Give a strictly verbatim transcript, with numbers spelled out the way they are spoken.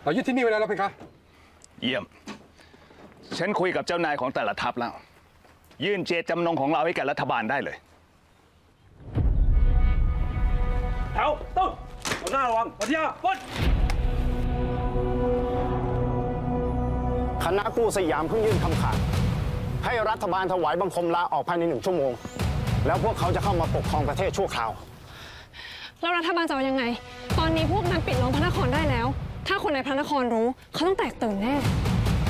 เรายึดที่นี่ไว้แล้วเพคะเยี่ยมฉันคุยกับเจ้านายของแต่ละทัพแล้วยื่นเจตจำนงของเราให้แก่รัฐบาลได้เลยแถวต้นเอาหน้าระวังปฏิญาณป้นคณะกู้สยามเพิ่งยื่นคำขาดให้รัฐบาลถวายบังคมลาออกภายในหนึ่งชั่วโมงแล้วพวกเขาจะเข้ามาปกครองประเทศชั่วคราวแล้วรัฐบาลจะเอายังไงตอนนี้พวกนั้นปิดล้อมพระนครได้แล้วถ้าคนในพระนครรู้เขาต้องแตกตื่นแน่